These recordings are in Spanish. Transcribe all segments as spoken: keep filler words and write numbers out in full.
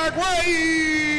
Paraguay.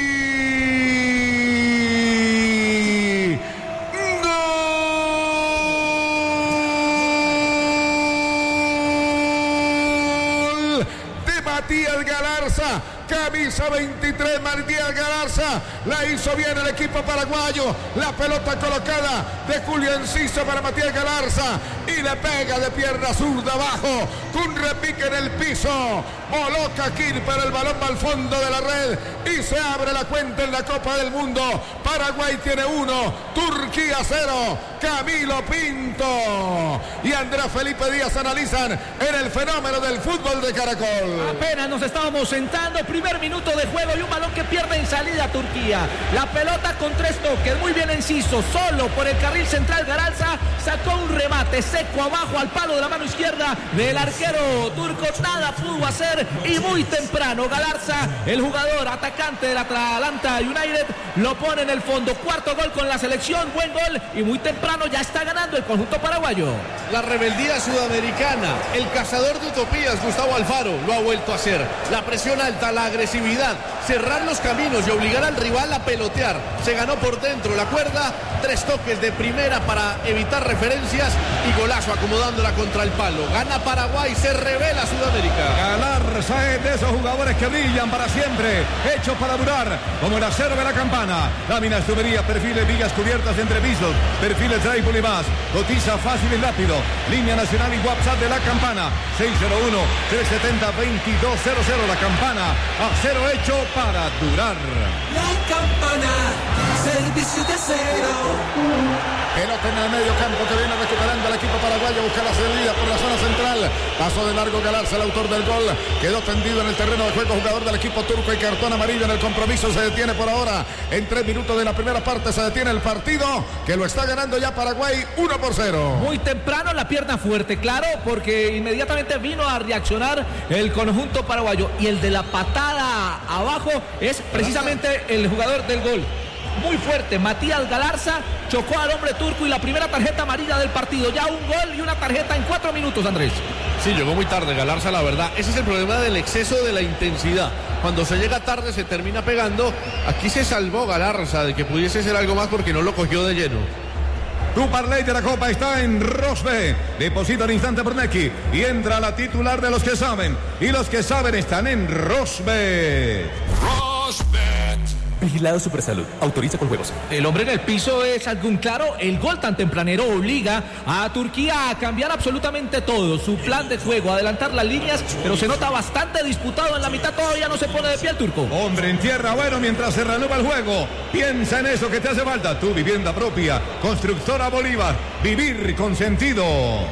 Matías Galarza, camisa veintitrés, Matías Galarza, la hizo bien el equipo paraguayo, la pelota colocada de Julio Enciso para Matías Galarza y le pega de pierna zurda abajo, con repique en el piso, voló Caquín, pero el balón va al fondo de la red y se abre la cuenta en la Copa del Mundo. Paraguay tiene uno, Turquía cero. Camilo Pinto y Andrés Felipe Díaz analizan en el fenómeno del fútbol de Caracol. Apenas nos estábamos sentando, primer minuto de juego y un balón que pierde en salida Turquía. La pelota con tres toques, muy bien Enciso, solo por el carril central. Galarza sacó un remate seco abajo al palo de la mano izquierda del arquero turco. Nada pudo hacer y muy temprano Galarza, el jugador atacante del Atalanta United, lo pone en el fondo. Cuarto gol con la selección, buen gol y muy temprano ya está ganando el conjunto paraguayo. La rebeldía sudamericana, el cazador de utopías Gustavo Alfaro lo ha vuelto a hacer. La presión alta, la agresividad, cerrar los caminos y obligar al rival a pelotear. Se ganó por dentro la cuerda, tres toques de primera para evitar referencias y golazo acomodándola contra el palo. Gana Paraguay, se revela Sudamérica. Galarza es de esos jugadores que brillan para siempre, hechos para durar, como el acero de la campana. Láminas, tubería, perfiles, vigas cubiertas entre pisos, perfiles Tripoli más. Cotiza fácil y rápido. Línea nacional y WhatsApp de la campana seis cero uno, tres siete cero, dos dos cero cero. La campana, acero hecho para durar. La campana, servicio de acero. Pelota en el medio campo que viene recuperando el equipo paraguayo, busca la salida por la zona central. Pasó de largo Galarza, el autor del gol. Quedó tendido en el terreno de juego, jugador del equipo turco y cartón amarillo en el compromiso. Se detiene por ahora. En tres minutos de la primera parte se detiene el partido, que lo está ganando ya Paraguay uno por cero. Muy temprano la pierna fuerte, claro, porque inmediatamente vino a reaccionar el conjunto paraguayo. Y el de la patada abajo es precisamente el jugador del gol. Muy fuerte, Matías Galarza chocó al hombre turco y la primera tarjeta amarilla del partido. Ya un gol y una tarjeta en cuatro minutos, Andrés. Sí, llegó muy tarde Galarza, la verdad. Ese es el problema del exceso de la intensidad. Cuando se llega tarde se termina pegando. Aquí se salvó Galarza de que pudiese ser algo más porque no lo cogió de lleno. Tu parlay de la Copa está en Rosbe. Deposita al instante por Nequi y entra la titular de los que saben. Y los que saben están en Rosbe. Rosbet. Vigilado Supersalud. Autoriza con juegos. El hombre en el piso es algún claro. El gol tan tempranero obliga a Turquía a cambiar absolutamente todo. Su plan de juego, adelantar las líneas, pero se nota bastante disputado en la mitad. Todavía no se pone de pie el turco. Hombre en tierra, bueno, mientras se reanuda el juego. Piensa en eso que te hace falta. Tu vivienda propia. Constructora Bolívar. Vivir con sentido.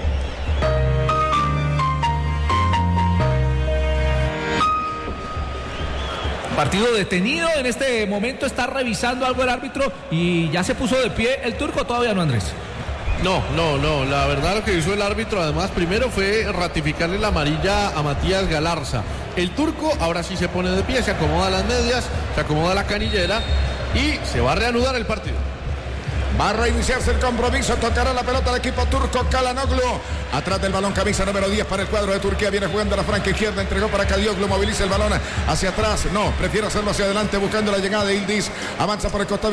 Partido detenido, en este momento está revisando algo el árbitro y ya se puso de pie el turco, todavía no, Andrés. No, no, no, la verdad lo que hizo el árbitro además primero fue ratificarle la amarilla a Matías Galarza. El turco ahora sí se pone de pie, se acomoda las medias, se acomoda la canillera y se va a reanudar el partido. Va a reiniciarse el compromiso, tocará la pelota al equipo turco Calhanoglu. Atrás del balón, camisa número diez para el cuadro de Turquía. Viene jugando a la franca izquierda, entregó para Kadioglu, moviliza el balón hacia atrás. No, prefiere hacerlo hacia adelante buscando la llegada de Ildiz. Avanza por el costado